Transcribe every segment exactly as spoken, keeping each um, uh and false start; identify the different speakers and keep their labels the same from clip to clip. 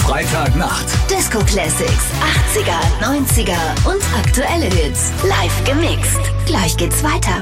Speaker 1: Freitagnacht.
Speaker 2: Disco Classics, achtziger, neunziger und aktuelle Hits. Live gemixt. Gleich geht's weiter.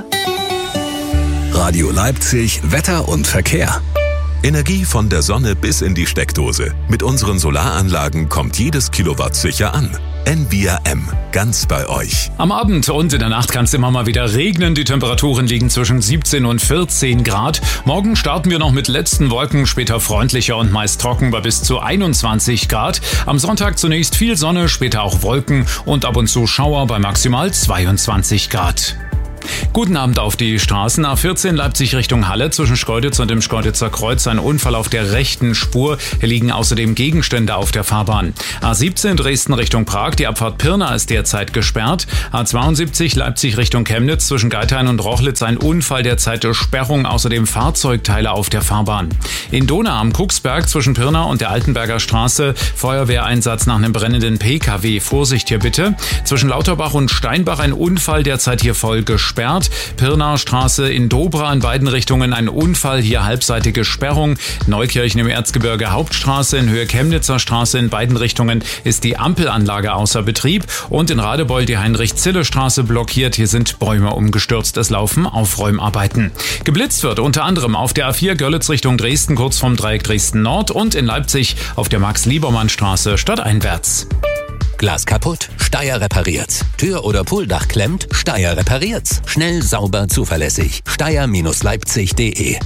Speaker 1: Radio Leipzig, Wetter und Verkehr.
Speaker 3: Energie von der Sonne bis in die Steckdose. Mit unseren Solaranlagen kommt jedes Kilowatt sicher an. N V R M, ganz bei euch.
Speaker 4: Am Abend und in der Nacht kann es immer mal wieder regnen. Die Temperaturen liegen zwischen siebzehn und vierzehn Grad. Morgen starten wir noch mit letzten Wolken, später freundlicher und meist trocken bei bis zu einundzwanzig Grad. Am Sonntag zunächst viel Sonne, später auch Wolken und ab und zu Schauer bei maximal zweiundzwanzig Grad. Guten Abend auf die Straßen. A vierzehn Leipzig Richtung Halle zwischen Schkeuditz und dem Schkeuditzer Kreuz. Ein Unfall auf der rechten Spur. Hier liegen außerdem Gegenstände auf der Fahrbahn. A siebzehn Dresden Richtung Prag. Die Abfahrt Pirna ist derzeit gesperrt. A zweiundsiebzig Leipzig Richtung Chemnitz zwischen Geithain und Rochlitz. Ein Unfall, derzeit Sperrung. Außerdem Fahrzeugteile auf der Fahrbahn. In Donau am Kucksberg zwischen Pirna und der Altenberger Straße. Feuerwehreinsatz nach einem brennenden P K W. Vorsicht hier bitte. Zwischen Lauterbach und Steinbach ein Unfall, derzeit hier voll gesperrt. Pirnauer Straße in Dobra in beiden Richtungen ein Unfall, hier halbseitige Sperrung. Neukirchen im Erzgebirge Hauptstraße in Höhe Chemnitzer Straße in beiden Richtungen ist die Ampelanlage außer Betrieb. Und in Radebeul die Heinrich-Zille-Straße blockiert. Hier sind Bäume umgestürzt. Es laufen Aufräumarbeiten. Geblitzt wird unter anderem auf der A vier Görlitz Richtung Dresden kurz vom Dreieck Dresden Nord und in Leipzig auf der Max-Liebermann-Straße stadteinwärts.
Speaker 5: Glas kaputt? Steyr repariert's. Tür oder Pooldach klemmt? Steyr repariert's. Schnell, sauber, zuverlässig. Steyr Leipzig punkt de.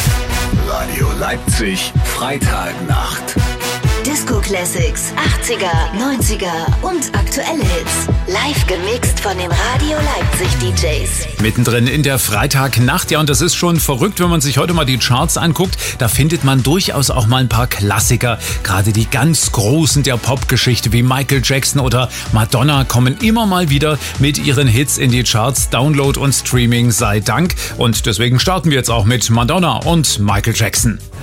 Speaker 1: Radio Leipzig, Freitagnacht.
Speaker 2: Disco Classics, achtziger, neunziger und aktuelle Hits. Live gemixt von den Radio Leipzig D Js.
Speaker 4: Mittendrin in der Freitagnacht, ja, und das ist schon verrückt, wenn man sich heute mal die Charts anguckt. Da findet man durchaus auch mal ein paar Klassiker. Gerade die ganz Großen der Popgeschichte wie Michael Jackson oder Madonna kommen immer mal wieder mit ihren Hits in die Charts. Download und Streaming sei Dank. Und deswegen starten wir jetzt auch mit Madonna und Michael Jackson.